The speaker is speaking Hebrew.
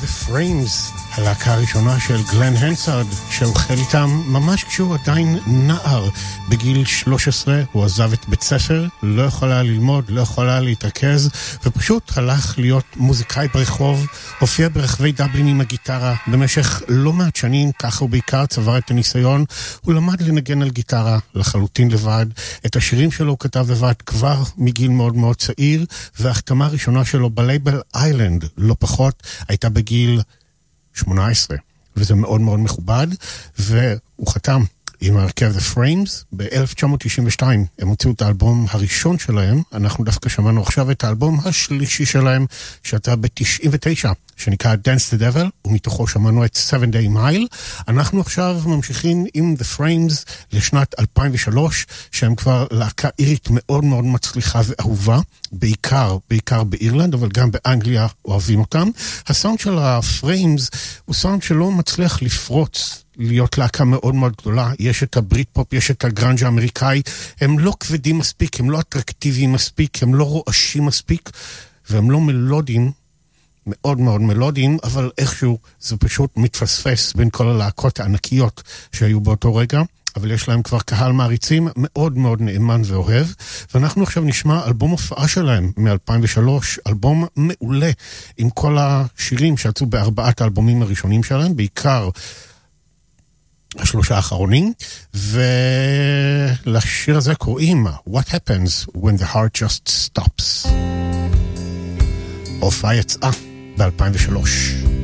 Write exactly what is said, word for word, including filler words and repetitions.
The Frames, הלהקה הראשונה של גלן הנסארד, שהוחל איתם ממש כשהוא עדיין נער. בגיל שלוש עשרה הוא עזב את בית ספר, לא יכול היה ללמוד, לא יכול היה להתרכז, ופשוט הלך להיות מוזיקאי ברחוב, הופיע ברחבי דבלין עם הגיטרה במשך לא מעט שנים, ככה הוא בעיקר צבר את הניסיון. הוא למד לנגן על גיטרה לחלוטין לבד, את השירים שלו הוא כתב לבד כבר מגיל מאוד מאוד צעיר, וההחתמה הראשונה שלו בלייבל איילנד, לא פחות, הייתה בגיל שמונה עשרה, וזה מאוד מאוד מכובד, והוא חתם עם הרכב The Frames ב-אלף תשע מאות תשעים ושתיים. הם הוציאו את האלבום הראשון שלהם, אנחנו דווקא שמענו עכשיו את האלבום השלישי שלהם, שאתה ב-תשעים ותשע, שנקרא Dance the Devil, ומתוכו שמענו את Seven Day Mile. אנחנו עכשיו ממשיכים עם The Frames לשנת אלפיים ושלוש, שהם כבר להקה אירית מאוד מאוד מצליחה ואהובה, בעיקר, בעיקר באירלנד, אבל גם באנגליה אוהבים אותם. הסאונד של ה-Frames הוא סאונד שלא מצליח לפרוץ, להיות להקה מאוד מאוד גדולה. יש את הברית פופ, יש את הגרנג' האמריקאי, הם לא כבדים מספיק, הם לא אטרקטיביים מספיק, הם לא רועשים מספיק, והם לא מלודיים, מאוד מאוד מלודיים, אבל איכשהו זה פשוט מתפספס בין כל הלהקות הענקיות שהיו באותו רגע, אבל יש להם כבר קהל מעריצים מאוד מאוד נאמן ואוהב, ואנחנו עכשיו נשמע אלבום הופעה שלהם מ-אלפיים ושלוש, אלבום מעולה, עם כל השירים שיצאו בארבעת האלבומים הראשונים שלהם, בעיקר השלושה האחרונים, ולשיר הזה קוראים What Happens When the Heart Just Stops. הופעה יצאה ב-אלפיים ושלוש.